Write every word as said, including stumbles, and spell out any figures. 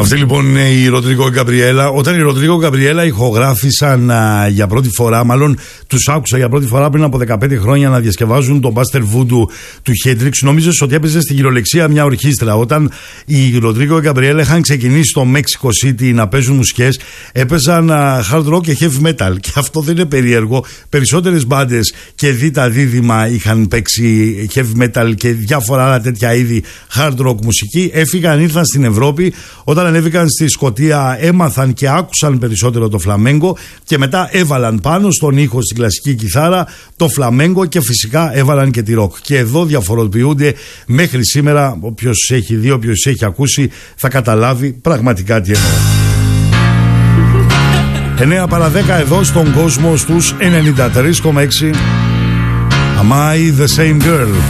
Αυτή λοιπόν είναι η Ροντρίγκο Γκαμπριέλα. Όταν η Ροντρίγκο Γκαμπριέλα ηχογράφησαν α, για πρώτη φορά, μάλλον τους άκουσα για πρώτη φορά πριν από δεκαπέντε χρόνια να διασκευάζουν τον Buster Voodoo του Hendrix, νόμιζες ότι έπαιζε στην κυριολεξία μια ορχήστρα. Όταν η Ροντρίγκο Γκαμπριέλα είχαν ξεκινήσει στο Mexico City να παίζουν μουσικές, έπαιζαν α, hard rock και heavy metal. Και αυτό δεν είναι περίεργο. Περισσότερες μπάντες και δίτα δίδυμα είχαν παίξει heavy metal και διάφορα άλλα τέτοια είδη hard rock μουσική. Έφυγαν, ήρθαν στην Ευρώπη. Όταν ανέβηκαν στη Σκωτία έμαθαν και άκουσαν περισσότερο το φλαμέγκο και μετά έβαλαν πάνω στον ήχο, στην κλασική κιθάρα, το φλαμέγκο και φυσικά έβαλαν και τη ροκ. Και εδώ διαφοροποιούνται μέχρι σήμερα. Όποιος έχει δει, όποιος έχει ακούσει θα καταλάβει πραγματικά τι εννοώ. εννέα παρά δέκα εδώ στον κόσμο στους ενενήντα τρία κόμμα έξι. Am I the same girl?